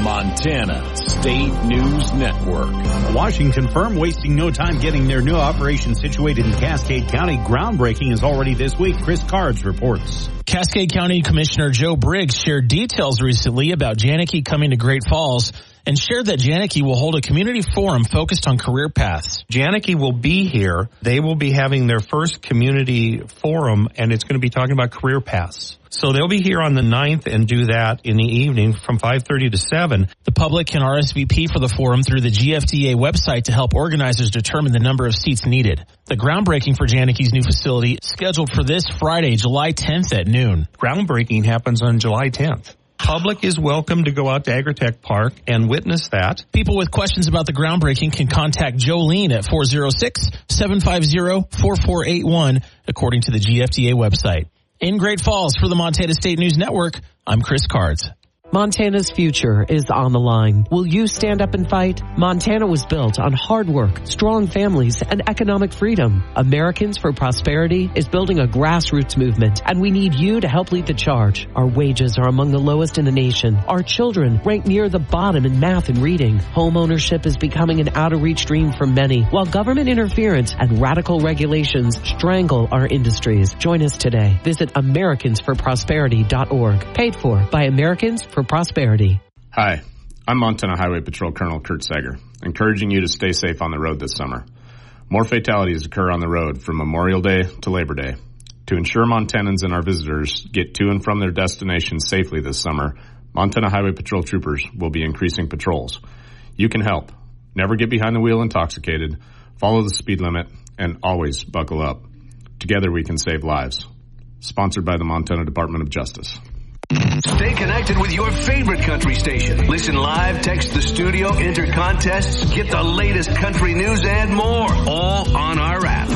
Montana State News Network. Washington firm wasting no time getting their new operation situated in Cascade County. Groundbreaking is already this week. Chris Cards reports. Cascade County Commissioner Joe Briggs shared details recently about Janicki coming to Great Falls and shared that Janicki will hold a community forum focused on career paths. Janicki will be here. They will be having their first community forum, and it's going to be talking about career paths. So they'll be here on the 9th and do that in the evening from 5:30 to 7. The public can RSVP for the forum through the GFDA website to help organizers determine the number of seats needed. The groundbreaking for Janicki's new facility is scheduled for this Friday, July 10th at noon. Groundbreaking happens on July 10th. Public is welcome to go out to Agritech Park and witness that. People with questions about the groundbreaking can contact Jolene at 406-750-4481, according to the GFDA website. In Great Falls for the Montana State News Network, I'm Chris Cards. Montana's future is on the line. Will you stand up and fight? Montana was built on hard work, strong families, and economic freedom. Americans for Prosperity is building a grassroots movement, and we need you to help lead the charge. Our wages are among the lowest in the nation. Our children rank near the bottom in math and reading. Home ownership is becoming an out-of-reach dream for many, while government interference and radical regulations strangle our industries. Join us today. Visit AmericansForProsperity.org. Paid for by Americans for Prosperity. Hi, I'm Montana Highway Patrol Colonel Kurt Sager, encouraging you to stay safe on the road this summer. More fatalities occur on the road from Memorial Day to Labor Day. To ensure Montanans and our visitors get to and from their destinations safely this summer, Montana Highway Patrol troopers will be increasing patrols. You can help. Never get behind the wheel intoxicated, follow the speed limit, and always buckle up. Together we can save lives. Sponsored by the Montana Department of Justice. Stay connected with your favorite country station. Listen live, text the studio, enter contests, get the latest country news and more, all on our app.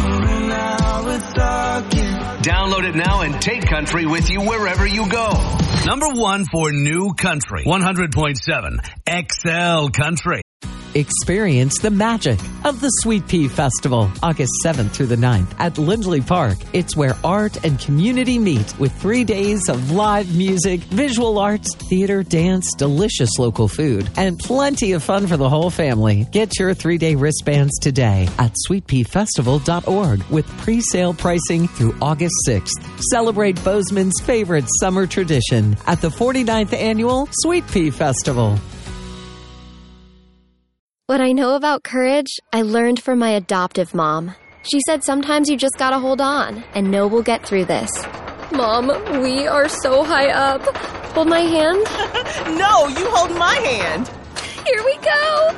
Download it now and take country with you wherever you go. Number 1 for new country, 100.7 XL Country. Experience the magic of the Sweet Pea Festival, August 7th through the 9th at Lindley Park. It's where art and community meet with 3 days of live music, visual arts, theater, dance, delicious local food, and plenty of fun for the whole family. Get your 3-day wristbands today at sweetpeafestival.org with pre-sale pricing through August 6th. Celebrate Bozeman's favorite summer tradition at the 49th Annual Sweet Pea Festival. What I know about courage, I learned from my adoptive mom. She said sometimes you just gotta hold on and know we'll get through this. Mom, we are so high up. Hold my hand. No, you hold my hand. Here we go.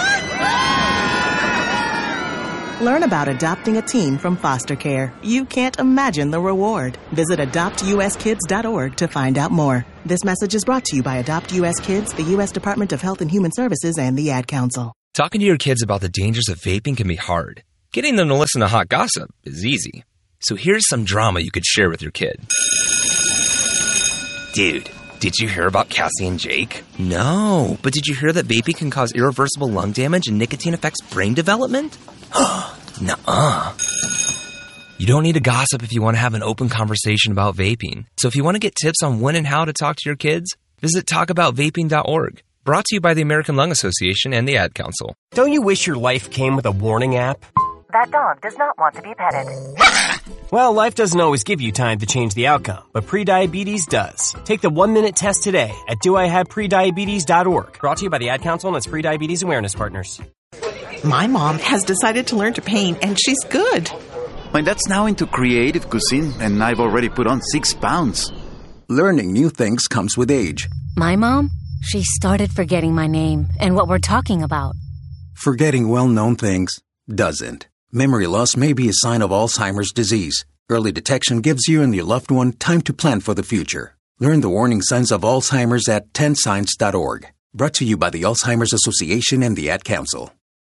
Learn about adopting a teen from foster care. You can't imagine the reward. Visit adoptuskids.org to find out more. This message is brought to you by Adopt U.S. Kids, the U.S. Department of Health and Human Services, and the Ad Council. Talking to your kids about the dangers of vaping can be hard. Getting them to listen to hot gossip is easy. So here's some drama you could share with your kid. Dude, did you hear about Cassie and Jake? No, but did you hear that vaping can cause irreversible lung damage and nicotine affects brain development? Nuh-uh. You don't need to gossip if you want to have an open conversation about vaping. So if you want to get tips on when and how to talk to your kids, visit talkaboutvaping.org. Brought to you by the American Lung Association and the Ad Council. Don't you wish your life came with a warning app? That dog does not want to be petted. Well, life doesn't always give you time to change the outcome, but prediabetes does. Take the 1-minute test today at doihaveprediabetes.org. Brought to you by the Ad Council and its Prediabetes Awareness Partners. My mom has decided to learn to paint, and she's good. My dad's now into creative cuisine, and I've already put on 6 pounds. Learning new things comes with age. My mom? She started forgetting my name and what we're talking about. Forgetting well-known things doesn't. Memory loss may be a sign of Alzheimer's disease. Early detection gives you and your loved one time to plan for the future. Learn the warning signs of Alzheimer's at 10signs.org. Brought to you by the Alzheimer's Association and the Ad Council.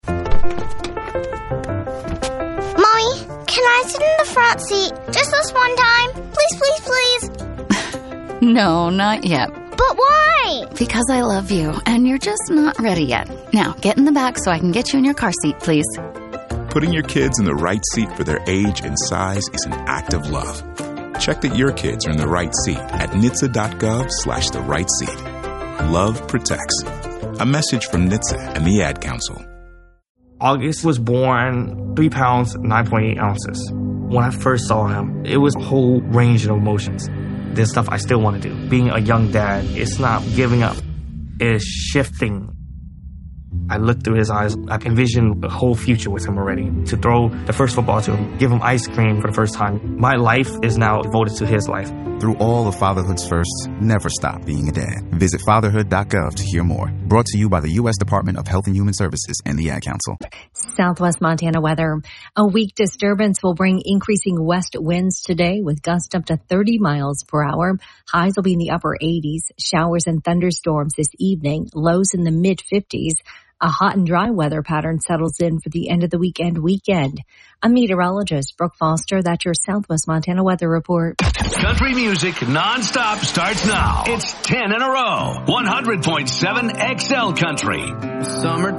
Mommy, can I sit in the front seat just this one time? Please, please, please. No, not yet. But why? Because I love you, and you're just not ready yet. Now, get in the back so I can get you in your car seat, please. Putting your kids in the right seat for their age and size is an act of love. Check that your kids are in the right seat at nhtsa.gov/the right seat. Love protects. A message from NHTSA and the Ad Council. August was born 3 pounds, 9.8 ounces. When I first saw him, it was a whole range of emotions. There's stuff I still want to do. Being a young dad, it's not giving up. It's shifting. I looked through his eyes. I envisioned a whole future with him already. To throw the first football to him, give him ice cream for the first time. My life is now devoted to his life. Through all of fatherhood's firsts, never stop being a dad. Visit fatherhood.gov to hear more. Brought to you by the U.S. Department of Health and Human Services and the Ad Council. Southwest Montana weather. A weak disturbance will bring increasing west winds today with gusts up to 30 miles per hour. Highs will be in the upper 80s. Showers and thunderstorms this evening. Lows in the mid 50s. A hot and dry weather pattern settles in for the end of the weekend. I'm meteorologist Brooke Foster. That's your Southwest Montana weather report. Country music nonstop starts now. It's 10 in a row. 100.7 XL Country. Summer